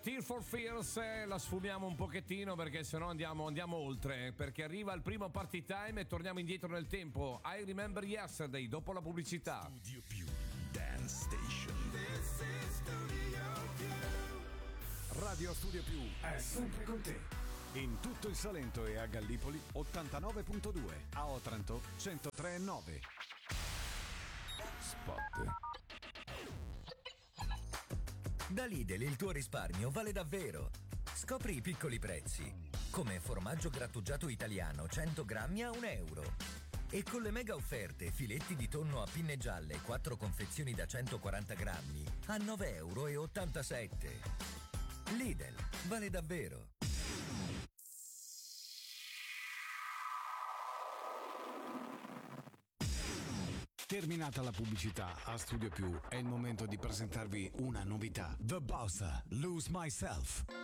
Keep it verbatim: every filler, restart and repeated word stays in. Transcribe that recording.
Tear for Fears, eh, la sfumiamo un pochettino perché sennò andiamo, andiamo oltre, perché arriva il primo party time e torniamo indietro nel tempo. I Remember Yesterday dopo la pubblicità. Studio Più Dance Station. This is Studio Più. Radio Studio Più è sempre con te. In tutto il Salento e a Gallipoli ottantanove virgola due, a Otranto centotre virgola nove. Spot. Da Lidl il tuo risparmio vale davvero. Scopri i piccoli prezzi, come formaggio grattugiato italiano cento grammi a un euro. E con le mega offerte filetti di tonno a pinne gialle quattro confezioni da centoquaranta grammi a nove virgola ottantasette euro. Lidl, vale davvero. Terminata la pubblicità, a Studio Più è il momento di presentarvi una novità. The Bossa, Lose Myself.